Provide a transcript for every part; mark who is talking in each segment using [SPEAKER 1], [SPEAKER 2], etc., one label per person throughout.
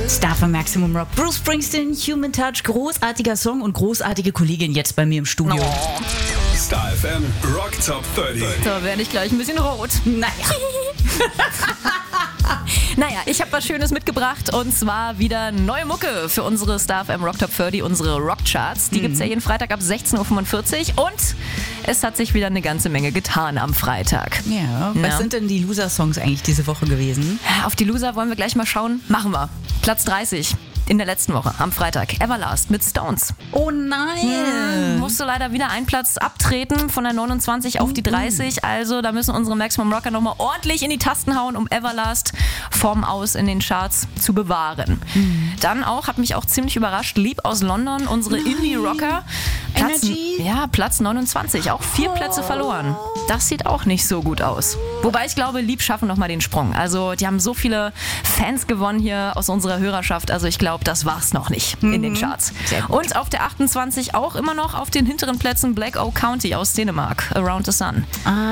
[SPEAKER 1] Star von Maximum Rock. Bruce Springsteen, Human Touch, großartiger Song und großartige Kollegin jetzt bei mir im Studio.
[SPEAKER 2] Oh.
[SPEAKER 3] Star FM Rock Top 30.
[SPEAKER 2] Da werde ich gleich ein bisschen rot. Naja, ich habe was Schönes mitgebracht und zwar wieder neue Mucke für unsere Star FM Rock Top 30, unsere Rockcharts. Die gibt's ja jeden Freitag ab 16:45 Uhr und es hat sich wieder eine ganze Menge getan am Freitag.
[SPEAKER 1] Ja, was sind denn die Loser-Songs eigentlich diese Woche gewesen?
[SPEAKER 2] Auf die Loser wollen wir gleich mal schauen. Machen wir. Platz 30. In der letzten Woche, am Freitag, Everlast mit Stones.
[SPEAKER 1] Oh nein!
[SPEAKER 2] Musste leider wieder einen Platz abtreten, von der 29 auf die 30. Also da müssen unsere Maximum Rocker nochmal ordentlich in die Tasten hauen, um Everlast vom Aus in den Charts zu bewahren. Dann auch, hat mich auch ziemlich überrascht, Lieb aus London, unsere Indie-Rocker. Platz 29, auch 4 Plätze verloren. Das sieht auch nicht so gut aus. Wobei ich glaube, Lieb schaffen nochmal den Sprung. Also die haben so viele Fans gewonnen hier aus unserer Hörerschaft. Also ich glaube, das war's noch nicht in den Charts. Und auf der 28 auch immer noch auf den hinteren Plätzen Black Oak County aus Dänemark, Around the Sun.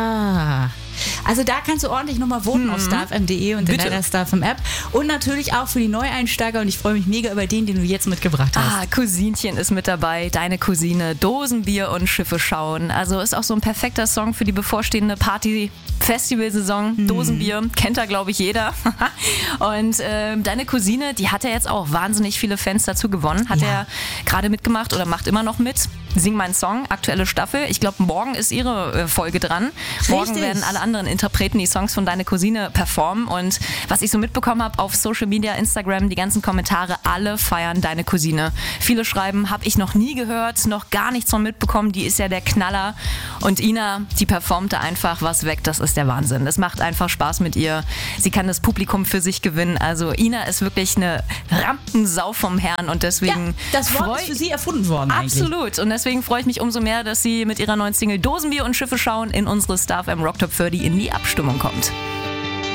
[SPEAKER 1] Also da kannst du ordentlich nochmal voten auf starfm.de und in der StarFM App. Und natürlich auch für die Neueinsteiger. Und ich freue mich mega über den du jetzt mitgebracht hast.
[SPEAKER 2] Cousinchen ist mit dabei. Deine Cousine, Dosenbier und Schiffe schauen. Also ist auch so ein perfekter Song für die bevorstehende Party-Festival-Saison. Dosenbier, kennt da glaube ich jeder. Und deine Cousine, die hat ja jetzt auch wahnsinnig viele Fans dazu gewonnen. Hat er gerade mitgemacht oder macht immer noch mit. Sing meinen Song, aktuelle Staffel. Ich glaube, morgen ist ihre Folge dran. Morgen werden alle anderen Interpreten die Songs von Deine Cousine performen. Und was ich so mitbekommen habe auf Social Media, Instagram, die ganzen Kommentare, alle feiern Deine Cousine. Viele schreiben, habe ich noch nie gehört, noch gar nichts von mitbekommen. Die ist ja der Knaller. Und Ina, die performt da einfach was weg. Das ist der Wahnsinn. Es macht einfach Spaß mit ihr. Sie kann das Publikum für sich gewinnen. Also Ina ist wirklich eine Rampensau vom Herrn. Und deswegen
[SPEAKER 1] das Wort ist für sie erfunden worden eigentlich.
[SPEAKER 2] Absolut. Und deswegen freue ich mich umso mehr, dass sie mit ihrer neuen Single Dosenbier und Schiffe schauen in unsere Star FM Rock Top 30 in die Abstimmung kommt.